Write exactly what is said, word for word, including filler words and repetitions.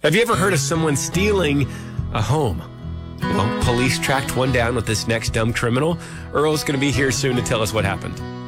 Have you ever heard of someone stealing a home? Well, police tracked one down with this next dumb criminal. Earl's going to be here soon to tell us what happened.